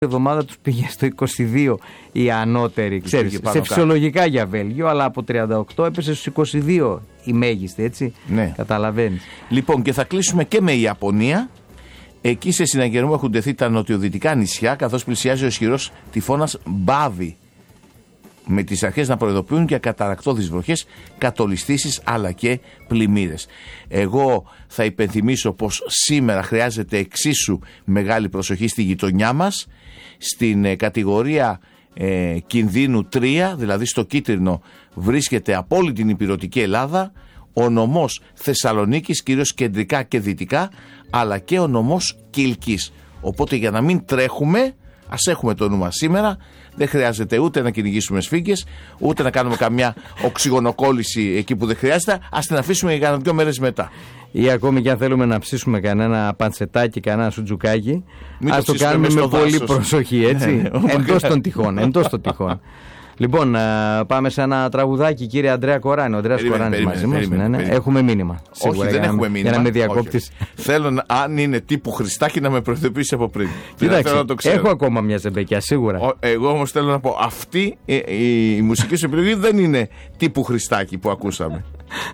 εβδομάδα τους πήγε στο 22 η ανώτερη, ξέρεις, σε φυσιολογικά για Βέλγιο, αλλά από 38 έπεσε στους 22 η μέγιστη, έτσι, ναι. Καταλαβαίνεις. Λοιπόν, και θα κλείσουμε και με Ιαπωνία. Εκεί σε συναγερμό έχουν τεθεί τα νοτιοδυτικά νησιά, καθώς πλησιάζει ο ισχυρός τυφώνας Μπάβι, με τις αρχές να προειδοποιούν για καταρρακτώδεις βροχές, κατολιστήσεις αλλά και πλημμύρες. Εγώ θα υπενθυμίσω πως σήμερα χρειάζεται εξίσου μεγάλη προσοχή στη γειτονιά μας, στην κατηγορία κινδύνου 3, δηλαδή στο κίτρινο βρίσκεται από όλη την ηπειρωτική Ελλάδα ο νομός Θεσσαλονίκης, κυρίως κεντρικά και δυτικά, αλλά και ο νομός Κιλκής. Οπότε για να μην τρέχουμε, ας έχουμε το νου μας σήμερα. Δεν χρειάζεται ούτε να κυνηγήσουμε σφίγγες, ούτε να κάνουμε καμιά οξυγονοκόλληση εκεί που δεν χρειάζεται. Ας την αφήσουμε για 2 μέρες μετά. Ή ακόμη και αν θέλουμε να ψήσουμε κανένα παντσετάκι, κανένα σουτζουκάκι, ας το κάνουμε με πολύ προσοχή, έτσι. Εντός των τυχών. Λοιπόν, πάμε σε ένα τραγουδάκι, κύριε Ανδρέα Κοράνη. Ο Ανδρέας Κοράνης μαζί μας. Έχουμε μήνυμα. Σίγουρα, όχι, δεν έχουμε μήνυμα. Για να με διακόπτεις. Θέλω, αν είναι τύπου Χριστάκη, να με προειδοποιήσει από πριν. Κοίταξε, έχω ακόμα μια ζεμπεκιά, σίγουρα. Εγώ όμως θέλω να πω, αυτή η μουσική σου επιλογή δεν είναι τύπου Χριστάκη που ακούσαμε.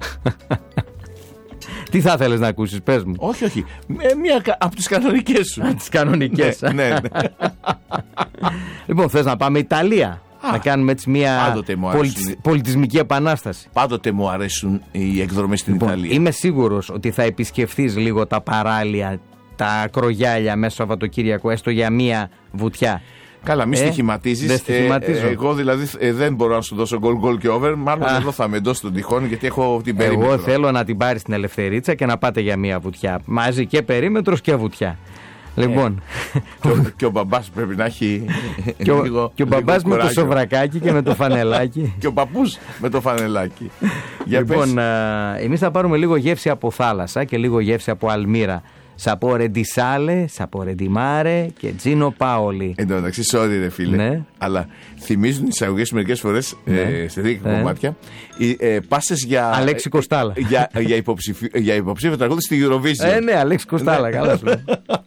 Τι θα θέλεις να ακούσεις, πες μου. Όχι. Μία από τις κανονικές σου. Τις κανονικές. Ναι. Λοιπόν, θες να πάμε Ιταλία. Να κάνουμε έτσι μια πολιτισμική επανάσταση. Πάντοτε μου αρέσουν οι εκδρομές στην Ιταλία. Είμαι σίγουρος ότι θα επισκεφθείς λίγο τα παράλια, τα ακρογιάλια μέσα στο Σαββατοκύριακο, έστω για μια βουτιά. Καλά, μη στοιχηματίζεις. Εγώ δηλαδή δεν μπορώ να σου δώσω γκολ και over. Μάλλον εδώ θα με εντός των τυχών, γιατί έχω την περίμετρο. Εγώ θέλω να την πάρεις στην Ελευθερίτσα και να πάτε για μια βουτιά. Μαζί και περίμετρος και βουτιά. Λοιπόν. Και ο μπαμπάς πρέπει να έχει. Και ο μπαμπάς με το σοβρακάκι και με το φανελάκι. Και ο παππούς με το φανελάκι. Λοιπόν, εμείς θα πάρουμε λίγο γεύση από θάλασσα και λίγο γεύση από αλμύρα. Σαπόρε ντι σάλε, σαπόρε ντι μάρε και Τζίνο Πάολι. Εν τω μεταξύ, sorry ρε φίλε, ναι. Αλλά θυμίζουν τις εισαγωγές μερικές φορές σε δίκτυα κομμάτια. Πάσες για. Αλέξη Κοστάλα. Για υποψήφιο τραγούδι στη Eurovision. Ναι, Αλέξη Κοστάλα, καλά σου.